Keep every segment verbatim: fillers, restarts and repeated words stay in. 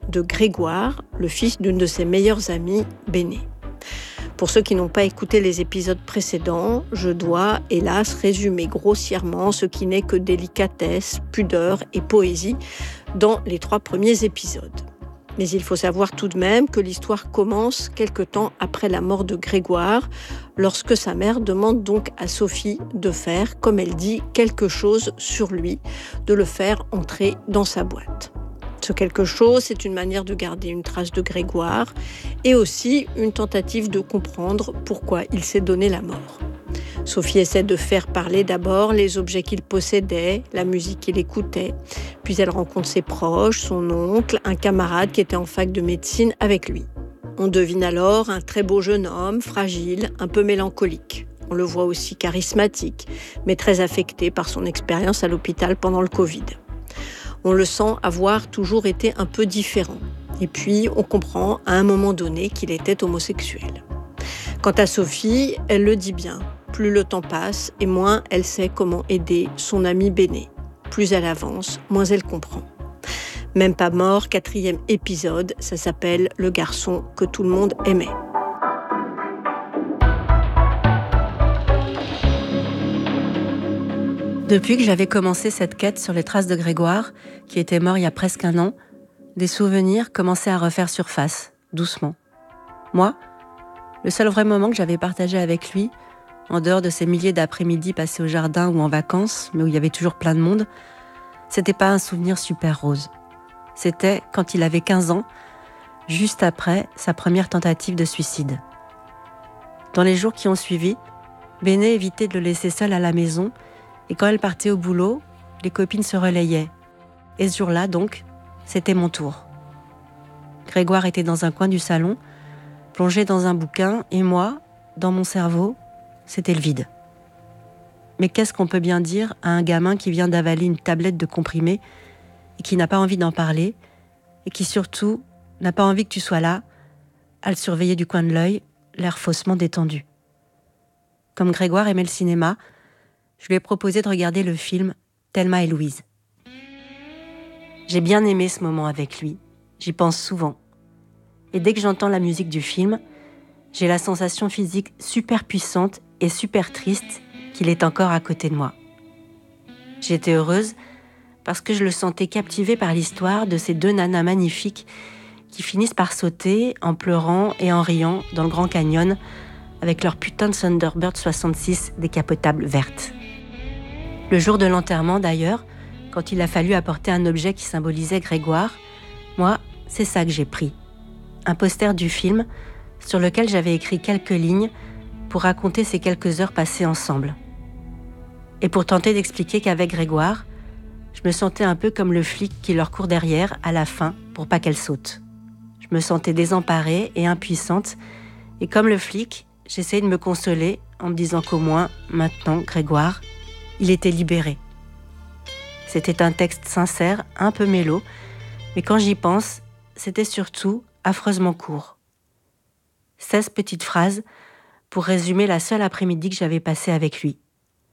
de Grégoire, le fils d'une de ses meilleures amies, Béné. Pour ceux qui n'ont pas écouté les épisodes précédents, je dois, hélas, résumer grossièrement ce qui n'est que délicatesse, pudeur et poésie dans les trois premiers épisodes. Mais il faut savoir tout de même que l'histoire commence quelque temps après la mort de Grégoire, lorsque sa mère demande donc à Sophie de faire, comme elle dit, quelque chose sur lui, de le faire entrer dans sa boîte. Ce quelque chose, c'est une manière de garder une trace de Grégoire et aussi une tentative de comprendre pourquoi il s'est donné la mort. Sophie essaie de faire parler d'abord les objets qu'il possédait, la musique qu'il écoutait, puis elle rencontre ses proches, son oncle, un camarade qui était en fac de médecine avec lui. On devine alors un très beau jeune homme, fragile, un peu mélancolique. On le voit aussi charismatique, mais très affecté par son expérience à l'hôpital pendant le Covid. On le sent avoir toujours été un peu différent. Et puis, on comprend à un moment donné qu'il était homosexuel. Quant à Sophie, elle le dit bien. Plus le temps passe et moins elle sait comment aider son amie Béné. Plus elle avance, moins elle comprend. Même pas mort, quatrième épisode, ça s'appelle « Le garçon que tout le monde aimait ». Depuis que j'avais commencé cette quête sur les traces de Grégoire, qui était mort il y a presque un an, des souvenirs commençaient à refaire surface, doucement. Moi, le seul vrai moment que j'avais partagé avec lui, en dehors de ces milliers d'après-midi passés au jardin ou en vacances, mais où il y avait toujours plein de monde, c'était pas un souvenir super rose. C'était quand il avait quinze ans, juste après sa première tentative de suicide. Dans les jours qui ont suivi, Béné évitait de le laisser seul à la maison, et quand elle partait au boulot, les copines se relayaient. Et ce jour-là, donc, c'était mon tour. Grégoire était dans un coin du salon, plongé dans un bouquin, et moi, dans mon cerveau, c'était le vide. Mais qu'est-ce qu'on peut bien dire à un gamin qui vient d'avaler une tablette de comprimés et qui n'a pas envie d'en parler, et qui surtout n'a pas envie que tu sois là, à le surveiller du coin de l'œil, l'air faussement détendu. Comme Grégoire aimait le cinéma, je lui ai proposé de regarder le film Thelma et Louise. J'ai bien aimé ce moment avec lui, j'y pense souvent. Et dès que j'entends la musique du film, j'ai la sensation physique super puissante et super triste qu'il est encore à côté de moi. J'étais heureuse parce que je le sentais captivé par l'histoire de ces deux nanas magnifiques qui finissent par sauter en pleurant et en riant dans le Grand Canyon avec leur putain de Thunderbird soixante-six décapotable verte. Le jour de l'enterrement d'ailleurs, quand il a fallu apporter un objet qui symbolisait Grégoire, moi, c'est ça que j'ai pris. Un poster du film sur lequel j'avais écrit quelques lignes pour raconter ces quelques heures passées ensemble. Et pour tenter d'expliquer qu'avec Grégoire, je me sentais un peu comme le flic qui leur court derrière à la fin pour pas qu'elle saute. Je me sentais désemparée et impuissante, et comme le flic, j'essayais de me consoler en me disant qu'au moins, maintenant, Grégoire, il était libéré. C'était un texte sincère, un peu mélo, mais quand j'y pense, c'était surtout affreusement court. seize petites phrases pour résumer la seule après-midi que j'avais passée avec lui.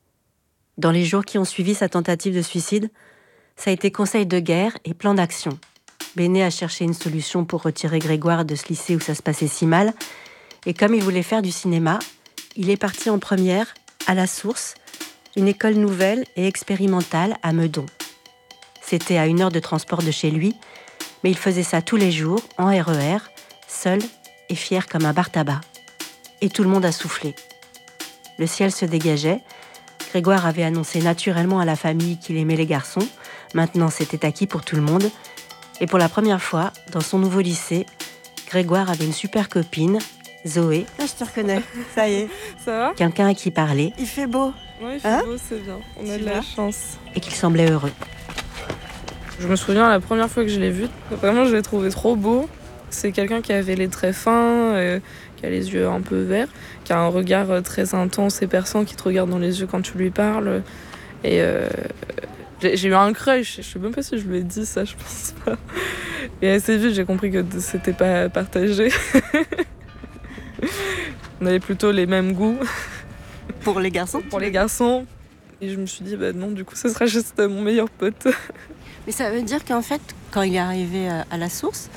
Dans les jours qui ont suivi sa tentative de suicide, ça a été conseil de guerre et plan d'action. Béné a cherché une solution pour retirer Grégoire de ce lycée où ça se passait si mal, et comme il voulait faire du cinéma, il est parti en première à La Source, une école nouvelle et expérimentale à Meudon. C'était à une heure de transport de chez lui, mais il faisait ça tous les jours, en R E R, seul et fier comme un bar tabac. Et tout le monde a soufflé. Le ciel se dégageait. Grégoire avait annoncé naturellement à la famille qu'il aimait les garçons. Maintenant, c'était acquis pour tout le monde. Et pour la première fois, dans son nouveau lycée, Grégoire avait une super copine, Zoé. Ah, je te reconnais, ça y est. Ça va ? Quelqu'un à qui parler. Il fait beau. Oui, il fait Hein ? beau, c'est bien. On a Tu de vas ? la chance. Et qu'il semblait heureux. Je me souviens, la première fois que je l'ai vu, vraiment, je l'ai trouvé trop beau. C'est quelqu'un qui avait les traits fins, euh, qui a les yeux un peu verts, qui a un regard euh, très intense et perçant, qui te regarde dans les yeux quand tu lui parles. Et euh, j'ai, j'ai eu un crush. Je sais même pas si je lui ai dit ça, je pense pas. Et assez vite, j'ai compris que c'était pas partagé. On avait plutôt les mêmes goûts. Pour les garçons ? Pour les garçons. Et je me suis dit, bah non, du coup, ce sera juste mon meilleur pote. Mais ça veut dire qu'en fait, quand il est arrivé à la source,